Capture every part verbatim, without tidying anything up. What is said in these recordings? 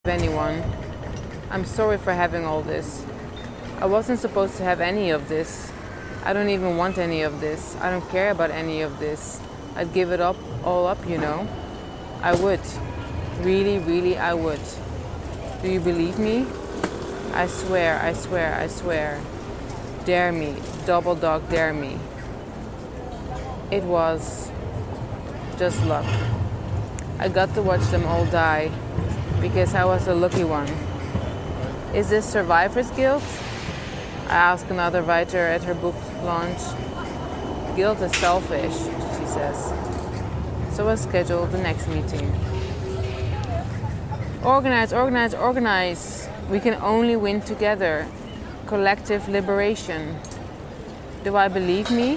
anyone. I'm sorry for having all this. I wasn't supposed to have any of this. I don't even want any of this. I don't care about any of this. I'd give it up, all up, you know. I would. Really, really, I would. Do you believe me? I swear, I swear, I swear. Dare me, double dog dare me. It was just luck. I got to watch them all die because I was the lucky one. Is this survivor's guilt? I asked another writer at her book launch. Guilt is selfish, she says. So I scheduled the next meeting. Organize, organize, organize. We can only win together. Collective liberation. Do I believe me?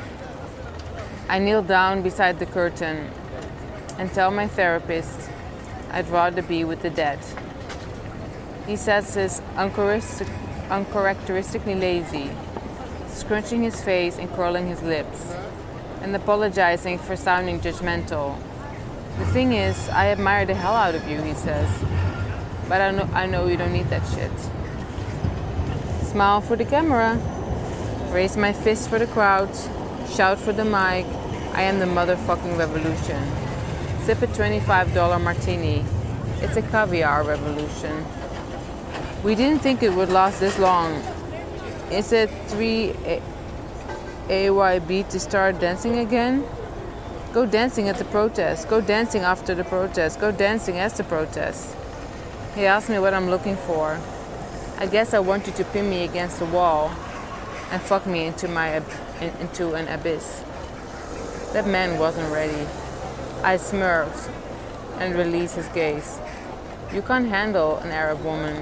I kneel down beside the curtain and tell my therapist I'd rather be with the dead. He says he's uncharacteristically lazy, scrunching his face and curling his lips, and apologizing for sounding judgmental. The thing is, I admire the hell out of you, he says, but I know, I know you don't need that shit. Smile for the camera, raise my fist for the crowd, shout for the mic, I am the motherfucking revolution. Sip a twenty-five dollars martini. It's a caviar revolution. We didn't think it would last this long. Is it three A Y B to start dancing again? Go dancing at the protest. Go dancing after the protest. Go dancing as the protest. He asked me what I'm looking for. I guess I want you to pin me against the wall and fuck me into my into an abyss. That man wasn't ready. I smirked and released his gaze. You can't handle an Arab woman.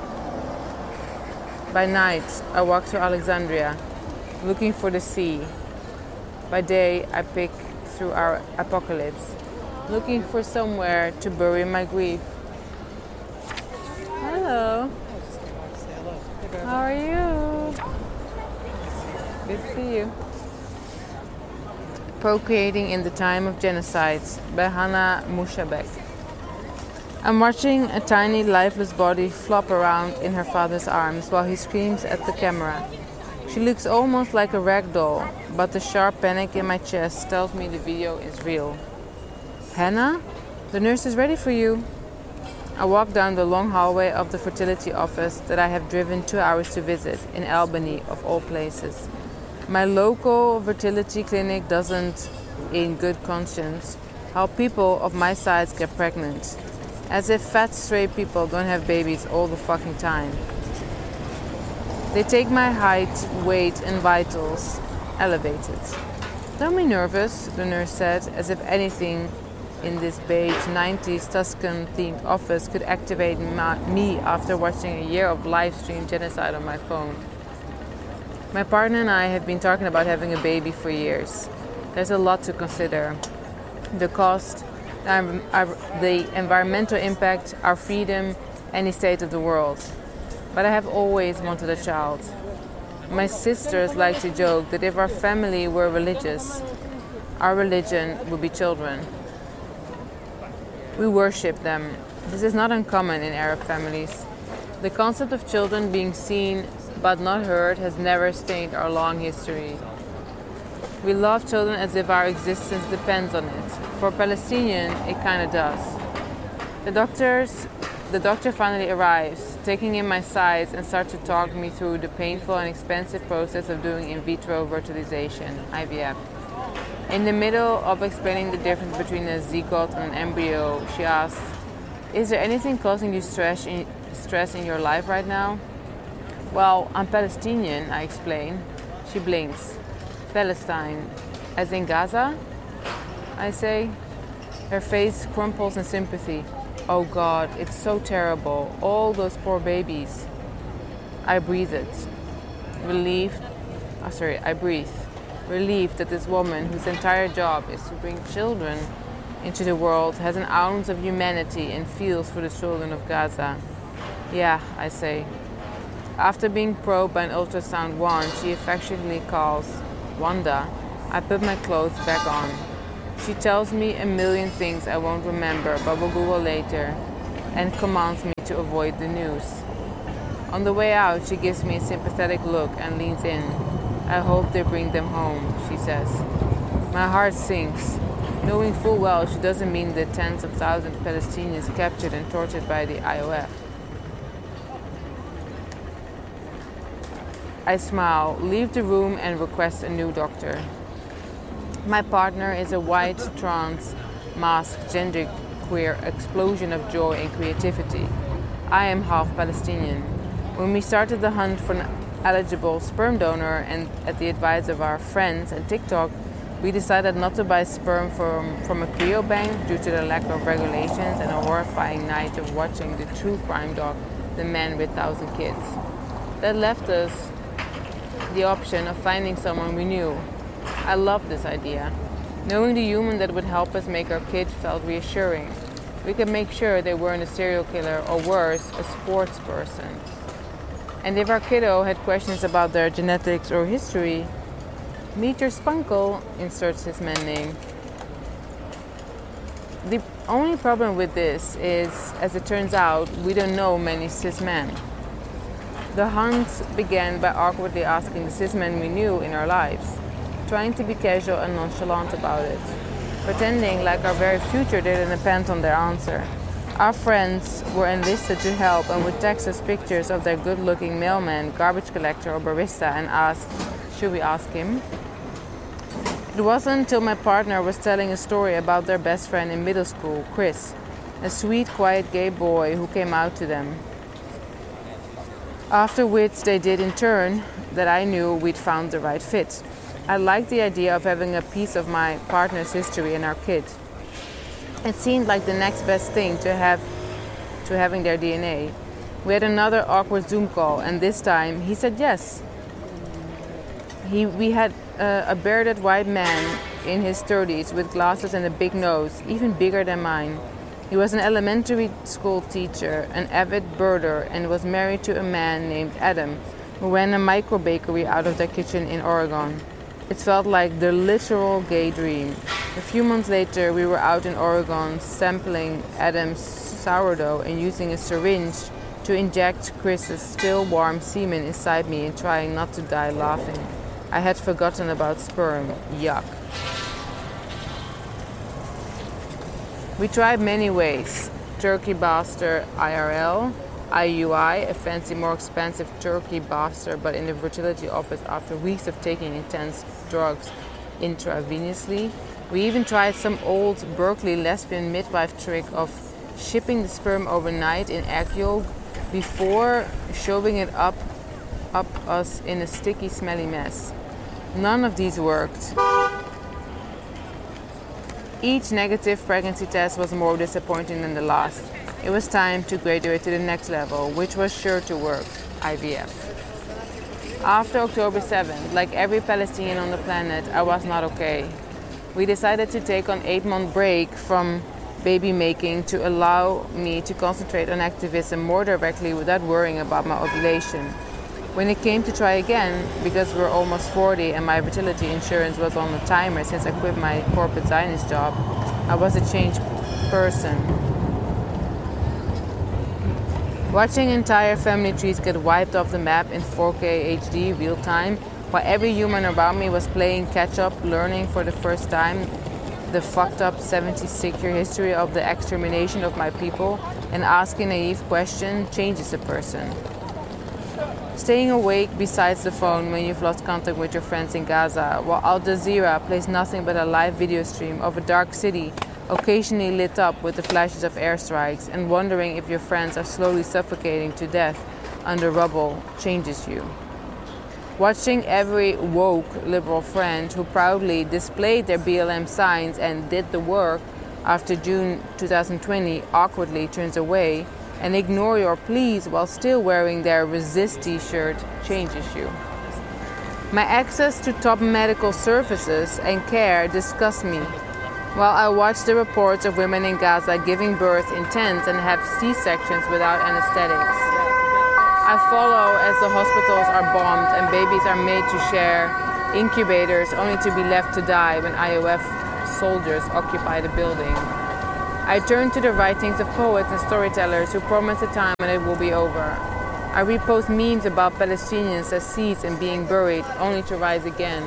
By night, I walk to Alexandria, looking for the sea. By day, I pick through our apocalypse, looking for somewhere to bury my grief. Hello. How are you? Good to see you. Procreating in the Time of Genocide by Hannah Mushabek. I'm watching a tiny lifeless body flop around in her father's arms while he screams at the camera. She looks almost like a rag doll, but the sharp panic in my chest tells me the video is real. Hannah? The nurse is ready for you. I walk down the long hallway of the fertility office that I have driven two hours to visit in Albany, of all places. My local fertility clinic doesn't, in good conscience, help people of my size get pregnant. As if fat, straight people don't have babies all the fucking time. They take my height, weight, and vitals, elevated. Don't be nervous, the nurse said, as if anything in this beige nineties Tuscan-themed office could activate my, me after watching a year of live-stream genocide on my phone. My partner and I have been talking about having a baby for years. There's a lot to consider. The cost, the environmental impact, our freedom, any state of the world. But I have always wanted a child. My sisters like to joke that if our family were religious, our religion would be children. We worship them. This is not uncommon in Arab families. The concept of children being seen but not heard has never stained our long history. We love children as if our existence depends on it. For a Palestinian, it kinda does. The doctors, the doctor finally arrives, taking in my sides and starts to talk me through the painful and expensive process of doing in vitro fertilization, I V F. In the middle of explaining the difference between a zygote and an embryo, she asks, "Is there anything causing you stress in, stress in your life right now?" "Well, I'm Palestinian," I explain. She blinks. "Palestine, as in Gaza?" I say. Her face crumples in sympathy. "Oh God, it's so terrible. All those poor babies." I breathe it. Relieved. Oh, sorry, I breathe. Relieved that this woman, whose entire job is to bring children into the world, has an ounce of humanity and feels for the children of Gaza. "Yeah," I say. After being probed by an ultrasound wand she affectionately calls Wanda, I put my clothes back on. She tells me a million things I won't remember but will Google later. and commands me to avoid the news. On the way out, she gives me a sympathetic look and leans in. I hope they bring them home, she says. My heart sinks, knowing full well she doesn't mean the tens of thousands of Palestinians captured and tortured by the I O F. I smile, leave the room and request a new doctor. My partner is a white, trans, masked, genderqueer explosion of joy and creativity. I am half Palestinian. When we started the hunt for an eligible sperm donor and at the advice of our friends and TikTok, we decided not to buy sperm from, from a cryobank due to the lack of regulations and a horrifying night of watching the true crime doc, The Man with Thousand Kids. That left us the option of finding someone we knew. I love this idea. Knowing the human that would help us make our kids felt reassuring. We could make sure they weren't a serial killer or worse, a sports person. And if our kiddo had questions about their genetics or history, meet your spunkle, inserts his man name. The only problem with this is, as it turns out, we don't know many cis men. The hunt began by awkwardly asking the cis men we knew in our lives, trying to be casual and nonchalant about it, pretending like our very future didn't depend on their answer. Our friends were enlisted to help and would text us pictures of their good-looking mailman, garbage collector or barista and ask, should we ask him? It wasn't until my partner was telling a story about their best friend in middle school, Chris, a sweet, quiet gay boy who came out to them. After which they did in turn, that I knew we'd found the right fit. I liked the idea of having a piece of my partner's history in our kid. It seemed like the next best thing to have to having their D N A. We had another awkward Zoom call, and this time he said yes. He, we had uh, a bearded white man in his thirties with glasses and a big nose, even bigger than mine. He was an elementary school teacher, an avid birder, and was married to a man named Adam, who ran a micro bakery out of their kitchen in Oregon. It felt like the literal gay dream. A few months later, we were out in Oregon sampling Adam's sourdough and using a syringe to inject Chris's still warm semen inside me and trying not to die laughing. I had forgotten about sperm. Yuck. We tried many ways. Turkey Baster I R L, I U I, a fancy, more expensive turkey baster, but in the fertility office after weeks of taking intense drugs intravenously. We even tried some old Berkeley lesbian midwife trick of shipping the sperm overnight in egg yolk before shoving it up, up us in a sticky, smelly mess. None of these worked. Each negative pregnancy test was more disappointing than the last. It was time to graduate to the next level, which was sure to work, I V F. After October seventh, like every Palestinian on the planet, I was not okay. We decided to take an eight-month break from baby making to allow me to concentrate on activism more directly without worrying about my ovulation. When it came to try again, because we're almost forty and my fertility insurance was on the timer since I quit my corporate Zionist job, I was a changed person. Watching entire family trees get wiped off the map in four K H D real time, while every human around me was playing catch-up, learning for the first time the fucked up seventy-six year history of the extermination of my people, and asking naive questions changes a person. Staying awake besides the phone when you've lost contact with your friends in Gaza, while Al Jazeera plays nothing but a live video stream of a dark city occasionally lit up with the flashes of airstrikes, and wondering if your friends are slowly suffocating to death under rubble changes you. Watching every woke liberal friend who proudly displayed their B L M signs and did the work after June twenty twenty awkwardly turns away and ignore your pleas while still wearing their Resist t-shirt changes you. My access to top medical services and care disgusts me, while I watch the reports of women in Gaza giving birth in tents and have C-sections without anesthetics. I follow as the hospitals are bombed and babies are made to share incubators only to be left to die when I O F soldiers occupy the building. I turn to the writings of poets and storytellers who promise a time when it will be over. I repost memes about Palestinians as seeds and being buried, only to rise again.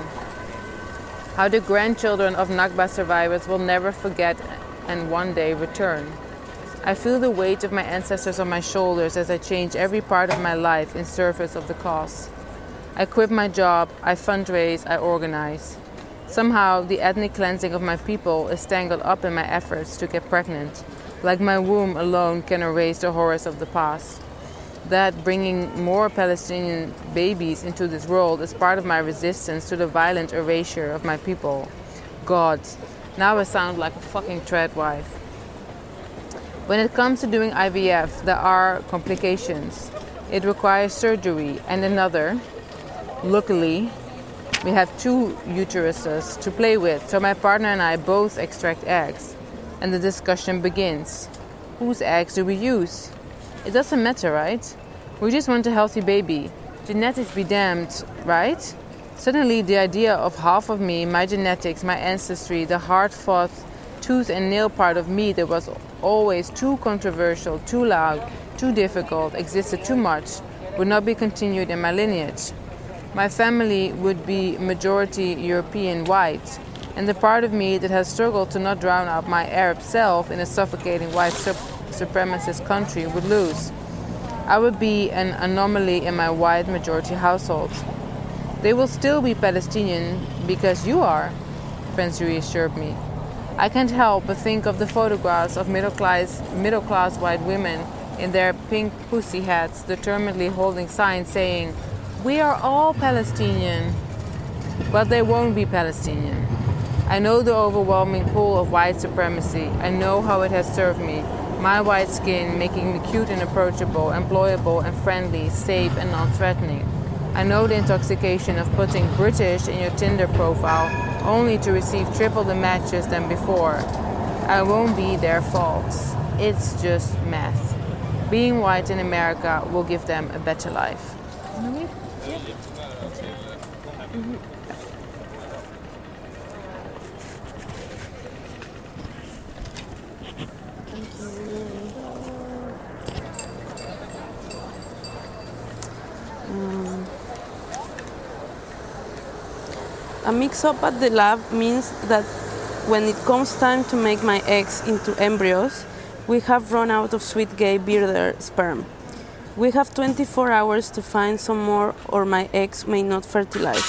How the grandchildren of Nakba survivors will never forget and one day return. I feel the weight of my ancestors on my shoulders as I change every part of my life in service of the cause. I quit my job, I fundraise, I organize. Somehow, the ethnic cleansing of my people is tangled up in my efforts to get pregnant, like my womb alone can erase the horrors of the past. That bringing more Palestinian babies into this world is part of my resistance to the violent erasure of my people. God, now I sound like a fucking tradwife. When it comes to doing I V F, there are complications. It requires surgery and another. Luckily, we have two uteruses to play with, so my partner and I both extract eggs. And the discussion begins. Whose eggs do we use? It doesn't matter, right? We just want a healthy baby. Genetics be damned, right? Suddenly, the idea of half of me, my genetics, my ancestry, the hard-fought tooth and nail part of me that was always too controversial, too loud, too difficult, existed too much, would not be continued in my lineage. My family would be majority European white, and the part of me that has struggled to not drown out my Arab self in a suffocating white sup- supremacist country would lose. I would be an anomaly in my white majority household. They will still be Palestinian because you are, friends reassured me. I can't help but think of the photographs of middle-class, middle-class white women in their pink pussy hats, determinedly holding signs saying, "We are all Palestinian," but they won't be Palestinian. I know the overwhelming pull of white supremacy. I know how it has served me. My white skin making me cute and approachable, employable and friendly, safe and non-threatening. I know the intoxication of putting British in your Tinder profile only to receive triple the matches than before. I won't be their fault. It's just math. Being white in America will give them a better life. Mm-hmm. Um, a mix-up at the lab means that when it comes time to make my eggs into embryos, we have run out of sweet gay birder sperm. We have twenty-four hours to find some more or my eggs may not fertilize.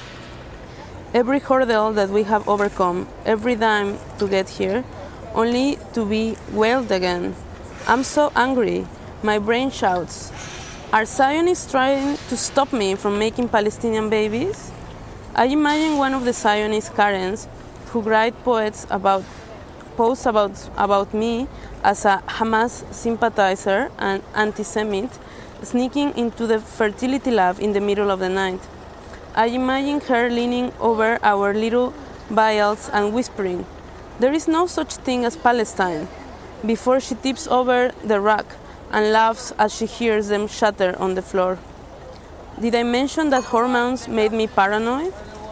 Every hurdle that we have overcome, every dime to get here, only to be wailed again. I'm so angry. My brain shouts. Are Zionists trying to stop me from making Palestinian babies? I imagine one of the Zionist Karens who write poets about posts about, about me as a Hamas sympathizer and anti-Semite sneaking into the fertility lab in the middle of the night. I imagine her leaning over our little vials and whispering, "There is no such thing as Palestine," before she tips over the rack and laughs as she hears them shatter on the floor. Did I mention that hormones made me paranoid?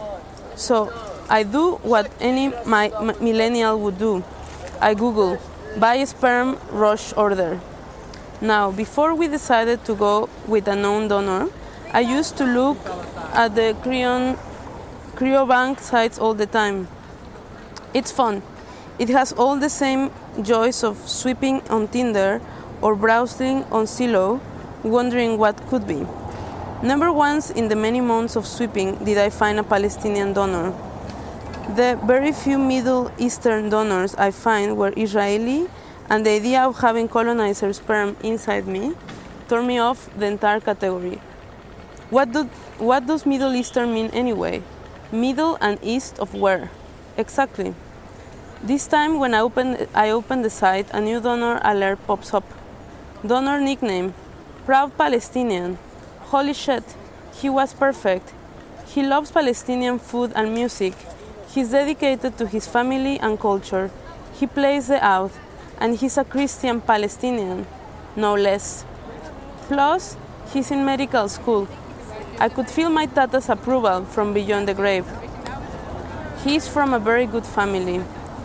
So I do what any my, my millennial would do. I Google, buy sperm, rush order. Now, before we decided to go with a known donor, I used to look at the cryon, cryobank sites all the time. It's fun. It has all the same joys of sweeping on Tinder or browsing on Zillow, wondering what could be. Never once in the many months of sweeping did I find a Palestinian donor. The very few Middle Eastern donors I find were Israeli, and the idea of having colonizer sperm inside me tore me off the entire category. What, do, what does Middle Eastern mean anyway? Middle and east of where? Exactly. This time when I open, I open the site, a new donor alert pops up. Donor nickname, Proud Palestinian. Holy shit, he was perfect. He loves Palestinian food and music. He's dedicated to his family and culture. He plays the out, and he's a Christian Palestinian, no less. Plus, he's in medical school. I could feel my tata's approval from beyond the grave. He's from a very good family.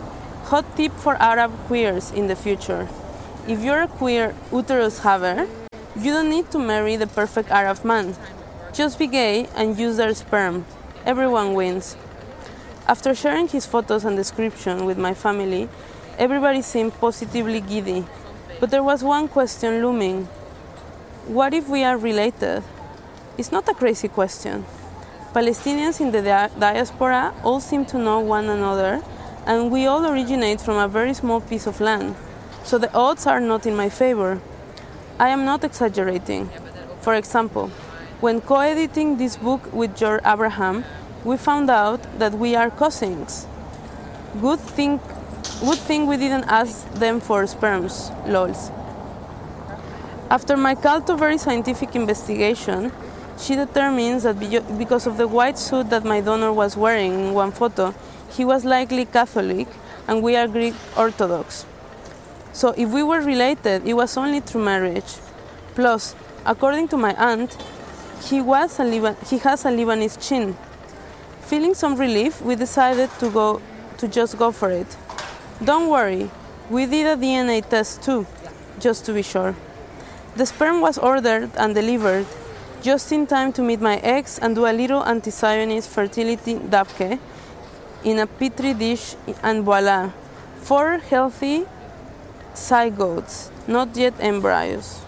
Hot tip for Arab queers in the future. If you're a queer uterus haver, you don't need to marry the perfect Arab man. Just be gay and use their sperm. Everyone wins. After sharing his photos and description with my family, everybody seemed positively giddy. But there was one question looming. What if we are related? It's not a crazy question. Palestinians in the dia- diaspora all seem to know one another, and we all originate from a very small piece of land. So the odds are not in my favor. I am not exaggerating. For example, when co-editing this book with George Abraham, we found out that we are cousins. Good thing, good thing we didn't ask them for sperms, lols. After my call to very scientific investigation, she determines that because of the white suit that my donor was wearing in one photo, he was likely Catholic and we are Greek Orthodox. So if we were related, it was only through marriage. Plus, according to my aunt, he, was a Liban- he has a Lebanese chin. Feeling some relief, we decided to go to just go for it. Don't worry, we did a D N A test too, just to be sure. The sperm was ordered and delivered just in time to meet my ex and do a little anti-Zionist fertility dabke in a petri dish, and voila, four healthy zygotes, not yet embryos.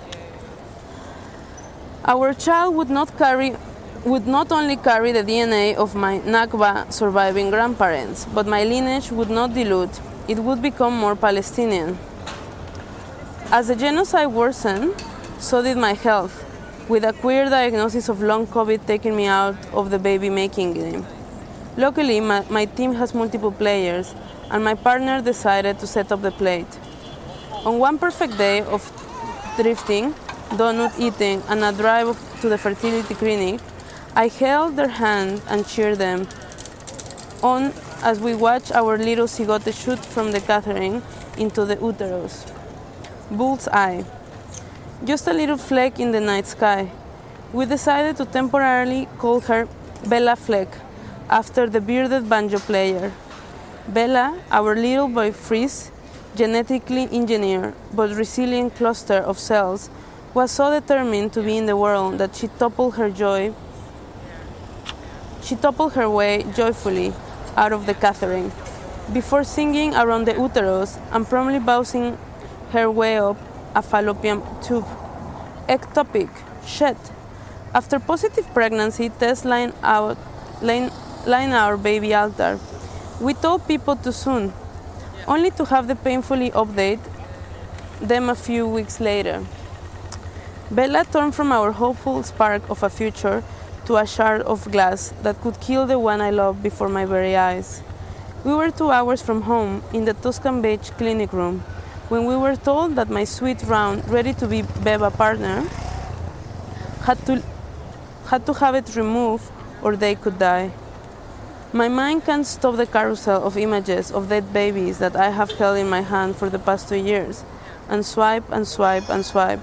Our child would not carry would not only carry the D N A of my Nakba surviving grandparents, but my lineage would not dilute, it would become more Palestinian. As the genocide worsened, so did my health, with a queer diagnosis of long COVID taking me out of the baby-making game. Luckily, my, my team has multiple players, and my partner decided to set up the plate. On one perfect day of drifting, donut eating, and a drive to the fertility clinic, I held their hand and cheered them on as we watched our little zygote shoot from the Catherine into the uterus. Bull's eye. Just a little fleck in the night sky. We decided to temporarily call her Bella Fleck, after the bearded banjo player. Bella, our little boy Frizz, genetically engineered but resilient cluster of cells, was so determined to be in the world that she toppled her joy She toppled her way joyfully out of the Catherine, before singing around the uterus and promptly bouncing her way up a fallopian tube. Ectopic. Shit. After positive pregnancy tests line out, line, line our baby altar, we told people too soon, only to have the painfully update them a few weeks later. Bella turned from our hopeful spark of a future to a shard of glass that could kill the one I loved before my very eyes. We were two hours from home in the Tuscan Beach clinic room when we were told that my sweet, round, ready-to-be Beba partner had to, had to have it removed or they could die. My mind can't stop the carousel of images of dead babies that I have held in my hand for the past two years, and swipe and swipe and swipe.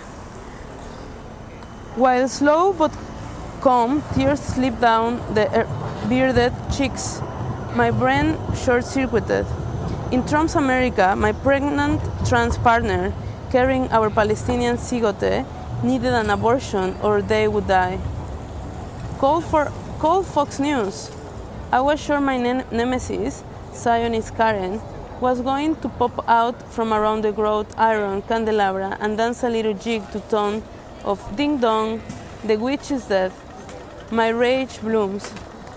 While slow but calm, tears slip down the bearded cheeks. My brain short-circuited. In Trump's America, my pregnant trans partner, carrying our Palestinian zygote, needed an abortion or they would die. Call for call Fox News. I was sure my ne- nemesis, Zionist Karen, was going to pop out from around the wrought iron candelabra and dance a little jig to tune of Ding Dong, the witch is dead. My rage blooms.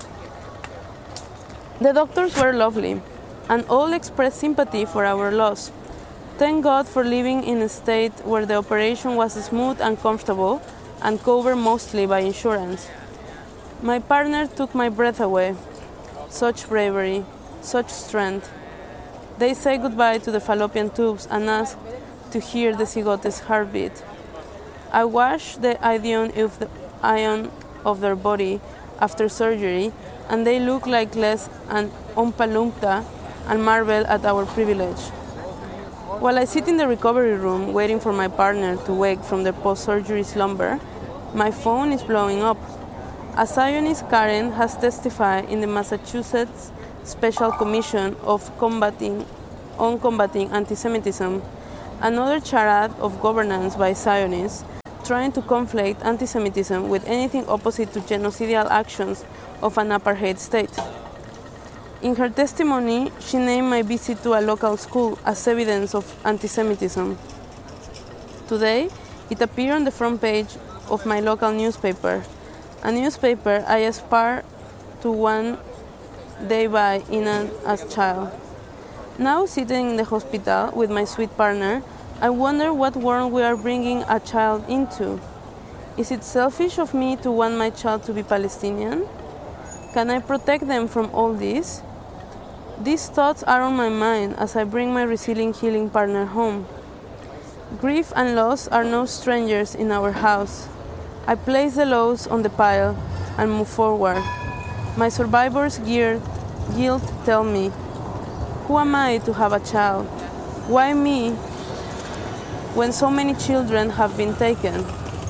The doctors were lovely, and all expressed sympathy for our loss. Thank God for living in a state where the operation was smooth and comfortable and covered mostly by insurance. My partner took my breath away. Such bravery, such strength. They say goodbye to the fallopian tubes and ask to hear the zygote's heartbeat. I wash the ion of the ion of their body after surgery, and they look like less an Oompa Loompa and marvel at our privilege. While I sit in the recovery room waiting for my partner to wake from the post-surgery slumber, my phone is blowing up. A Zionist Karen has testified in the Massachusetts Special Commission of Combating on combating anti-Semitism, another charade of governance by Zionists trying to conflate anti-Semitism with anything opposite to genocidal actions of an apartheid state. In her testimony, she named my visit to a local school as evidence of anti-Semitism. Today, it appeared on the front page of my local newspaper, a newspaper I aspired to one day by in an, as a child. Now, sitting in the hospital with my sweet partner, I wonder what world we are bringing a child into. Is it selfish of me to want my child to be Palestinian? Can I protect them from all this? These thoughts are on my mind as I bring my resilient healing partner home. Grief and loss are no strangers in our house. I place the loss on the pile and move forward. My survivor's guilt tell me, who am I to have a child? Why me when so many children have been taken?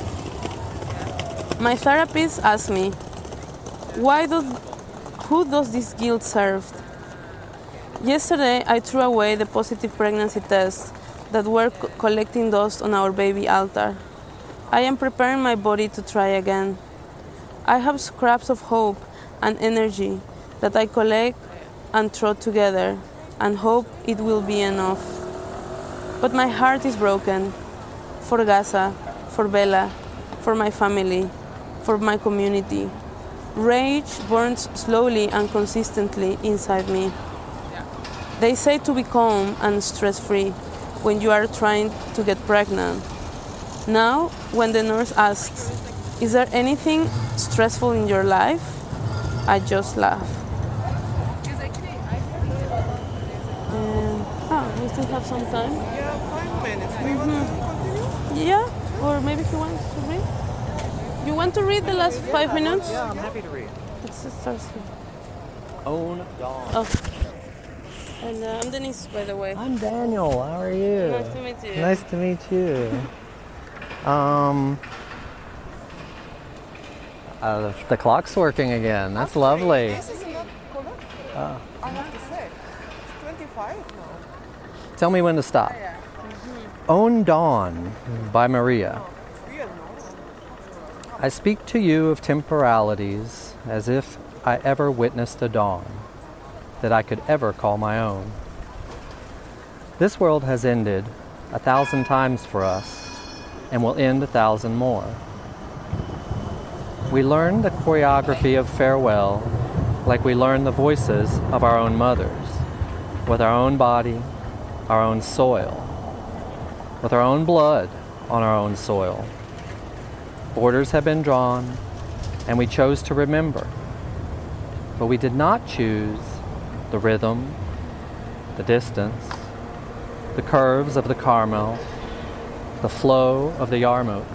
My therapist asked me, why do, who does this guilt serve? Yesterday, I threw away the positive pregnancy tests that were co- collecting dust on our baby altar. I am preparing my body to try again. I have scraps of hope and energy that I collect and throw together and hope it will be enough. But my heart is broken for Gaza, for Bella, for my family, for my community. Rage burns slowly and consistently inside me. They say to be calm and stress-free when you are trying to get pregnant. Now, when the nurse asks, is there anything stressful in your life? I just laugh. Um, oh, we still have some time? Yeah, five minutes. Do you Mm-hmm. want to continue? Yeah, or maybe he wants to read. You want to read the last five minutes? Yeah, I'm happy to read. Let's start here. Own Dawn. Oh. And uh, I'm Denise, by the way. I'm Daniel. How are you? Nice to meet you. Nice to meet you. um, uh, the clock's working again. That's lovely. This is not correct. Uh, I have to say. It's twenty-five now. tell me when to stop. Own Dawn by Maria. Real now. I speak to you of temporalities as if I ever witnessed a dawn that I could ever call my own. This world has ended a thousand times for us and will end a thousand more. We learn the choreography of farewell like we learn the voices of our own mothers, with our own body, our own soil, with our own blood on our own soil. Borders have been drawn, and we chose to remember, but we did not choose the rhythm, the distance, the curves of the Carmel, the flow of the Yarmouk.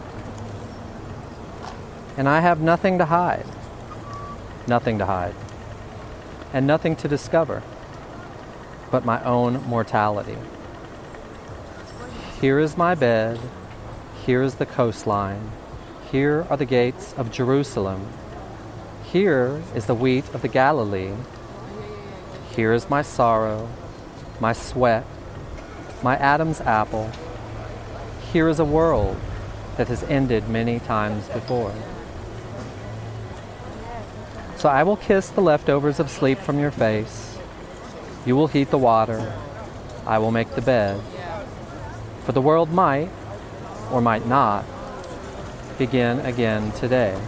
And I have nothing to hide, nothing to hide, and nothing to discover but my own mortality. Here is my bed, here is the coastline, here are the gates of Jerusalem, here is the wheat of the Galilee. Here is my sorrow, my sweat, my Adam's apple. Here is a world that has ended many times before. So I will kiss the leftovers of sleep from your face. You will heat the water. I will make the bed. For the world might, or might not, begin again today.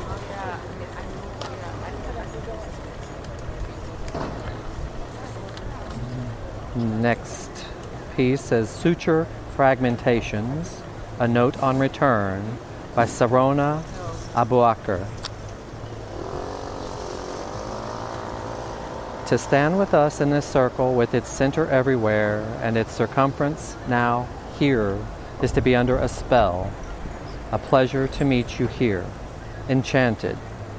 Next piece says Suture Fragmentations, A Note on Return by Sarona Abuakar. To stand with us in this circle with its center everywhere and its circumference now here is to be under a spell. A pleasure to meet you here, enchanted.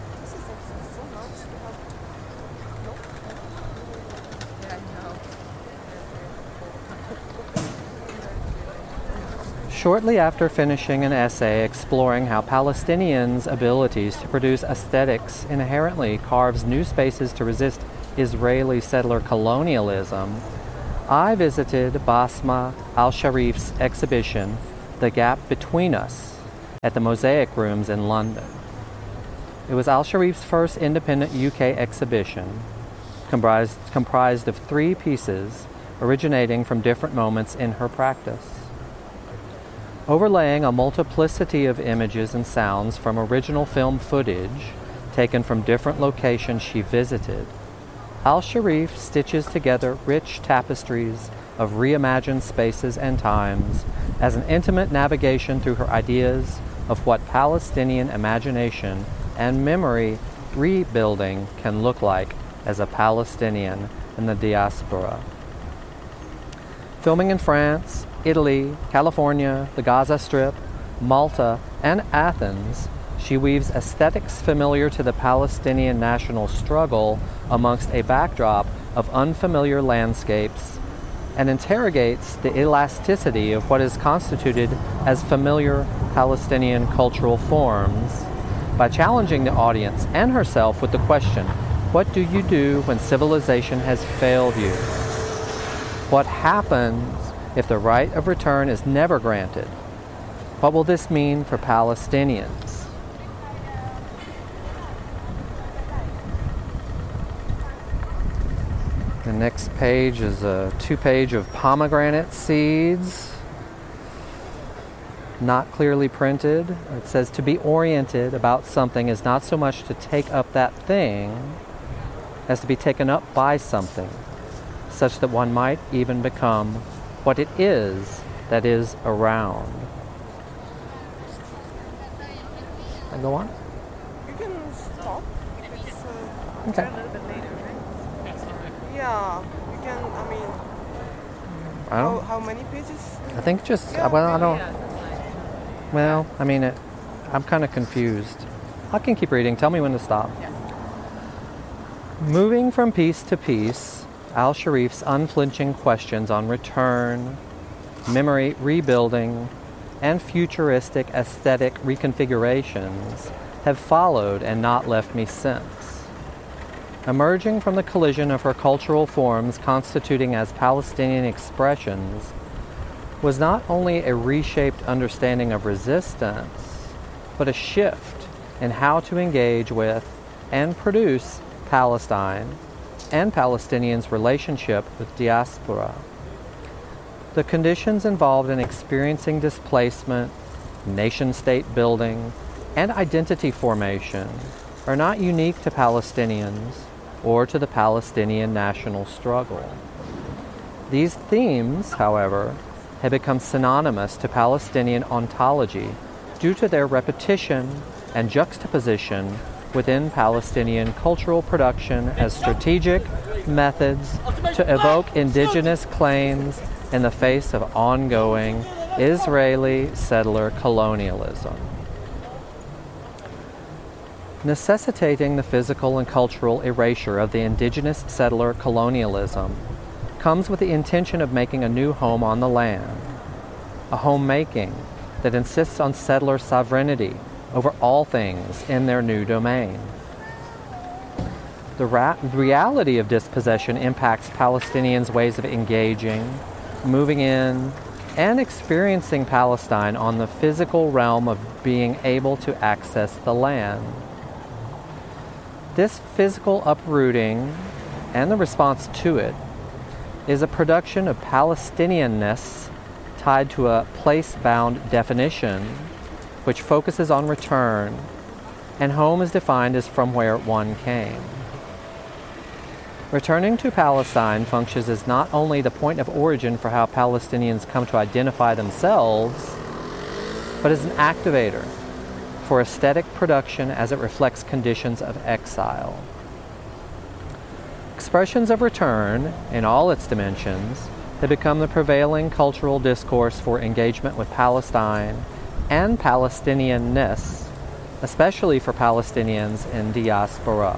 Shortly after finishing an essay exploring how Palestinians' abilities to produce aesthetics inherently carves new spaces to resist Israeli settler colonialism, I visited Basma Al-Sharif's exhibition, The Gap Between Us, at the Mosaic Rooms in London. It was Al-Sharif's first independent U K exhibition, comprised, comprised of three pieces originating from different moments in her practice. Overlaying a multiplicity of images and sounds from original film footage taken from different locations she visited, Al-Sharif stitches together rich tapestries of reimagined spaces and times as an intimate navigation through her ideas of what Palestinian imagination and memory rebuilding can look like as a Palestinian in the diaspora. Filming in France, Italy, California, the Gaza Strip, Malta, and Athens, she weaves aesthetics familiar to the Palestinian national struggle amongst a backdrop of unfamiliar landscapes and interrogates the elasticity of what is constituted as familiar Palestinian cultural forms by challenging the audience and herself with the question, what do you do when civilization has failed you? What happens if the right of return is never granted? What will this mean for Palestinians? The next page is a two-page of pomegranate seeds, not clearly printed. It says to be oriented about something is not so much to take up that thing as to be taken up by something, such that one might even become what it is that is around. And go on? You can stop if it's uh, Okay. a little bit later, right? Yeah, you can, I mean, I how, don't. how many pages? I think just. Yeah, Well, I really, don't. yeah. Well, I mean, it, I'm kind of confused. I can keep reading. Tell me when to stop. Moving from piece to piece, Al-Sharif's unflinching questions on return, memory rebuilding, and futuristic aesthetic reconfigurations have followed and not left me since. Emerging from the collision of her cultural forms constituting as Palestinian expressions was not only a reshaped understanding of resistance, but a shift in how to engage with and produce Palestine and Palestinians' relationship with diaspora. The conditions involved in experiencing displacement, nation-state building, and identity formation are not unique to Palestinians or to the Palestinian national struggle. These themes, however, have become synonymous to Palestinian ontology due to their repetition and juxtaposition within Palestinian cultural production as strategic methods to evoke indigenous claims in the face of ongoing Israeli settler colonialism. Necessitating the physical and cultural erasure of the indigenous settler colonialism comes with the intention of making a new home on the land, a homemaking that insists on settler sovereignty over all things in their new domain. The ra- reality of dispossession impacts Palestinians' ways of engaging, moving in, and experiencing Palestine on the physical realm of being able to access the land. This physical uprooting and the response to it is a production of Palestinianness tied to a place-bound definition which focuses on return, and home is defined as from where one came. Returning to Palestine functions as not only the point of origin for how Palestinians come to identify themselves, but as an activator for aesthetic production as it reflects conditions of exile. Expressions of return, in all its dimensions, have become the prevailing cultural discourse for engagement with Palestine and Palestinianness, especially for Palestinians in diaspora.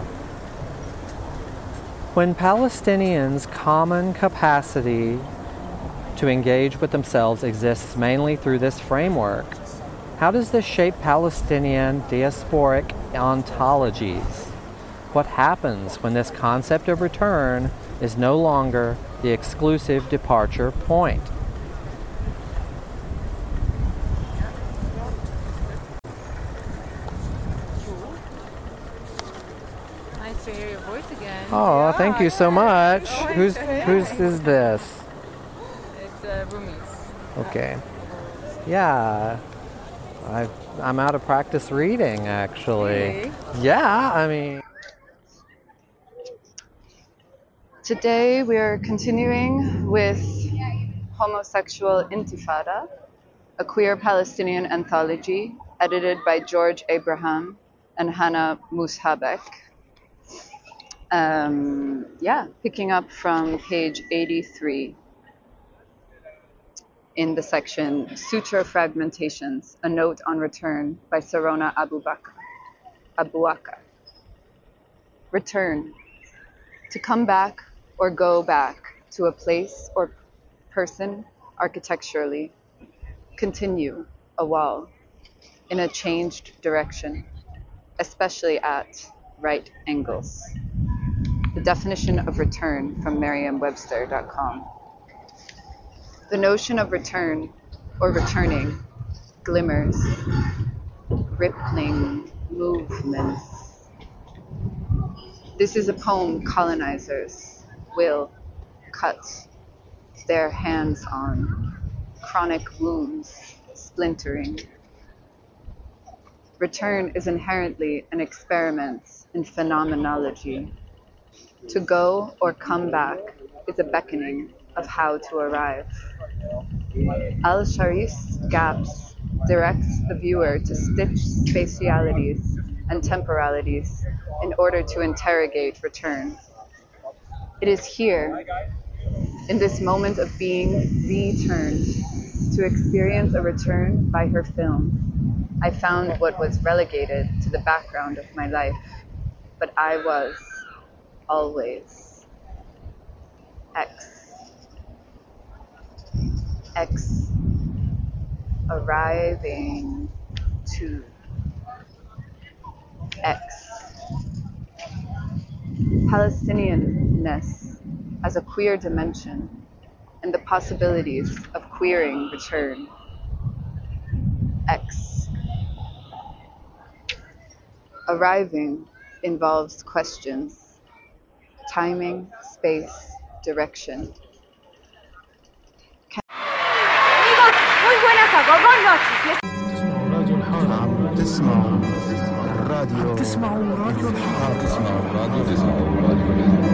When Palestinians' common capacity to engage with themselves exists mainly through this framework, how does this shape Palestinian diasporic ontologies? What happens when this concept of return is no longer the exclusive departure point. Nice to hear your voice again. Oh, Yeah, thank you so yeah. much. Oh, Who's yeah. whose is this? It's uh, Rumi's. Okay. Yeah. I I'm out of practice reading actually. Really? Yeah, I mean Today we are continuing with Homosexual Intifada, a queer Palestinian anthology edited by George Abraham and Hannah Mushabek. Um, yeah, picking up from page eighty-three in the section Sutra Fragmentations, a Note on Return by Sarona Abubakar. Abuaka. Return. To come back or go back to a place or person architecturally. Continue a wall in a changed direction, especially at right angles. The definition of return from Merriam Webster dot com. The notion of return or returning glimmers, rippling movements. This is a poem colonizers will cut their hands on, chronic wounds splintering. Return is inherently an experiment in phenomenology. To go or come back is a beckoning of how to arrive. Al-Sharif's gaps directs the viewer to stitch spatialities and temporalities in order to interrogate return. It is here, in this moment of being returned, to experience a return by her film, I found what was relegated to the background of my life, but I was always X. X arriving to X. Palestinianness as a queer dimension and the possibilities of queering return. X. Arriving involves questions, timing, space, direction. Amigos, muy buenas agogón noches. تسمعوا راديو الحارة. تسمعوا راديو الحارة.